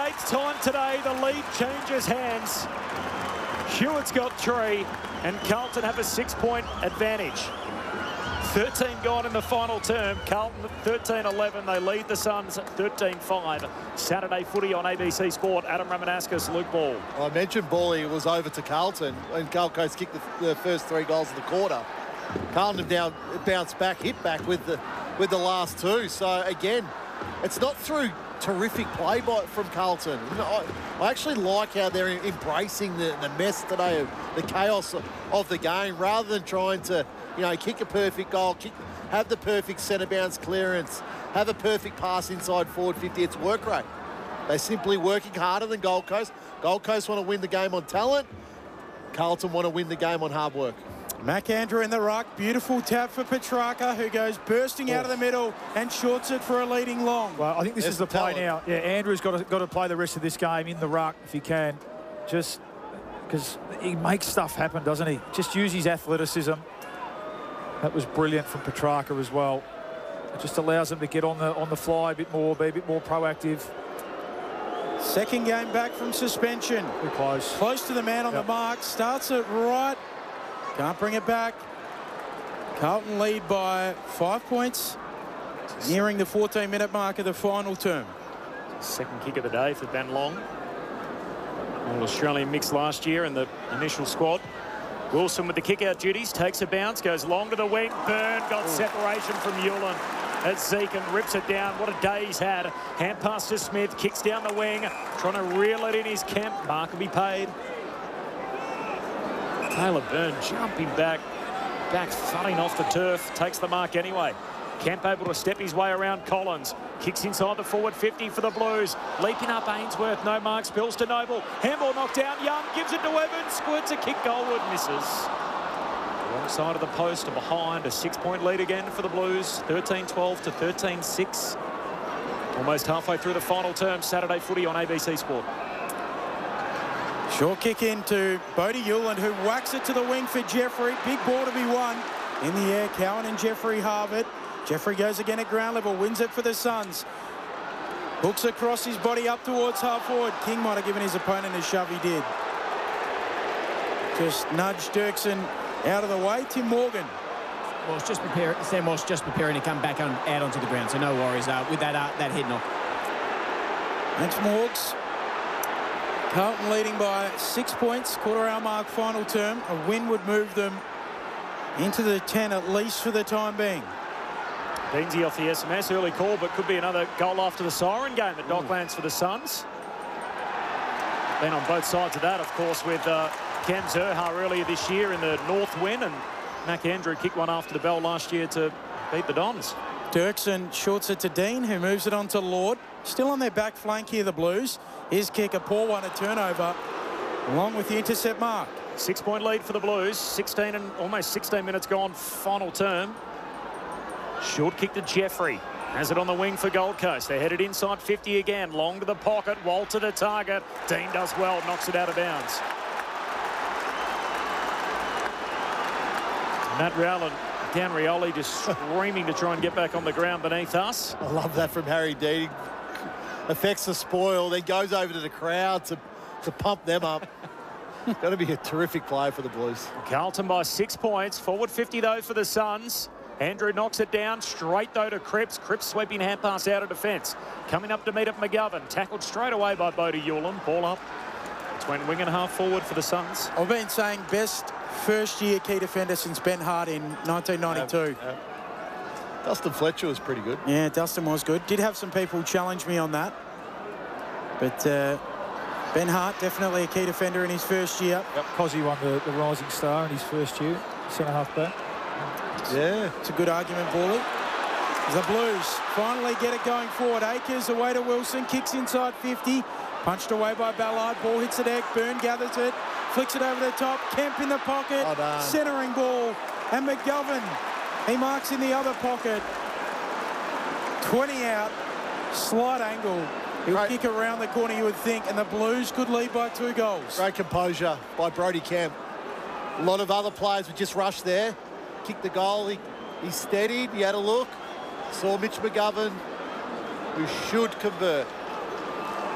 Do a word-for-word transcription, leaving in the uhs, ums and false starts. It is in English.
eighth time today the lead changes hands. Hewitt's got three, and Carlton have a six-point advantage. thirteen gone in the final term. Carlton thirteen eleven. They lead the Suns thirteen five. Saturday footy on A B C Sport. Adam Ramanauskas, Luke Ball. Well, I mentioned Bally was over to Carlton, and Gold Coast kicked the, the first three goals of the quarter. Carlton have now bounced back, hit back with the with the last two. So again, it's not through terrific play by, from Carlton. I, I actually like how they're embracing the, the mess today of the chaos of, of the game, rather than trying to, you know, kick a perfect goal, kick, have the perfect centre bounce clearance, have a perfect pass inside forward fifty. It's work rate. They're simply working harder than Gold Coast. Gold Coast want to win the game on talent. Carlton want to win the game on hard work. McAndrew in the ruck. Beautiful tap for Petrarca, who goes bursting out of the middle and shorts it for a leading long. Well, I think this There's is the play talent. now. Yeah, Andrew's got to, got to play the rest of this game in the ruck if he can. Just because he makes stuff happen, doesn't he? Just use his athleticism. That was brilliant from Petrarca as well. It just allows him to get on the on the fly a bit more, be a bit more proactive. Second game back from suspension. We're close. Close to the man on Yep. the mark. Starts it right. Can't bring it back. Carlton lead by five points. Nearing the fourteen minute mark of the final term. Second kick of the day for Ben Long. All Australian mix last year in the initial squad. Wilson with the kick-out duties, takes a bounce, goes long to the wing. Byrne got Ooh. separation from Hewlin. As Zeke and rips it down. What a day he's had. Hand pass to Smith, kicks down the wing, trying to reel it in his camp. Mark will be paid. Taylor Byrne jumping back, back thudding off the turf, takes the mark anyway. Kemp able to step his way around Collins. Kicks inside the forward fifty for the Blues. Leaping up Ainsworth, no mark, spills to Noble. Handball knocked down, Young gives it to Evans. Squirts a kick goalward, misses. Wrong side of the post to behind. A six-point lead again for the Blues. thirteen twelve to thirteen six. Almost halfway through the final term. Saturday footy on A B C Sport. Short kick into Bodie Hewlin, who whacks it to the wing for Jeffrey. Big ball to be won. In the air, Cowan and Jeffrey halve it. Jeffrey goes again at ground level, wins it for the Suns. Hooks across his body up towards half forward. King might have given his opponent a shove, he did. Just nudged Dirksen out of the way. Tim Morgan. Walsh just prepare, Sam Walsh just preparing to come back on, out onto the ground, so no worries uh, with that uh, that head knock. Thanks, Morgs. Carlton leading by six points, quarter hour mark, final term. A win would move them into the ten at least for the time being. Beansy off the S M S, early call, but could be another goal after the siren game at Docklands for the Suns. Been on both sides of that, of course, with uh, Cam Zurhaar earlier this year in the North win, and McAndrew kicked one after the bell last year to beat the Dons. Dirksen shorts it to Dean, who moves it on to Lord. Still on their back flank here, the Blues. His kick, a poor one, a turnover, along with the intercept mark. Six-point lead for the Blues. sixteen and almost sixteen minutes gone, final term. Short kick to Jeffrey. Has it on the wing for Gold Coast. They're headed inside fifty again. Long to the pocket. Walt to the target. Dean does well. Knocks it out of bounds. Matt Rowland, Dan Rioli just screaming to try and get back on the ground beneath us. I love that from Harry Dean. Affects the spoil, then goes over to the crowd to, to pump them up. Going to be a terrific play for the Blues. Carlton by six points. Forward fifty, though, for the Suns. Andrew knocks it down. Straight, though, to Cripps. Cripps sweeping hand pass out of defence. Coming up to meet up McGovern. Tackled straight away by Bodie Hewlin. Ball up between wing and half forward for the Suns. I've been saying best first-year key defender since Ben Hart in nineteen ninety-two. Uh, uh, Dustin Fletcher was pretty good. Yeah, Dustin was good. Did have some people challenge me on that. But uh, Ben Hart, definitely a key defender in his first year. Yep, Cozzy won the, the Rising Star in his first year, centre-half back. Yeah. It's a good argument, Paulie. The Blues finally get it going forward. Akers away to Wilson, kicks inside fifty. Punched away by Ballard. Ball hits the deck. Byrne gathers it. Flicks it over the top. Kemp in the pocket. Well centering ball. And McGovern, he marks in the other pocket. twenty out. Slight angle. He'll Great. kick around the corner, you would think, and the Blues could lead by two goals. Great composure by Brodie Kemp. A lot of other players would just rush there. Kicked the goal. He, he steadied. He had a look. Saw Mitch McGovern, who should convert.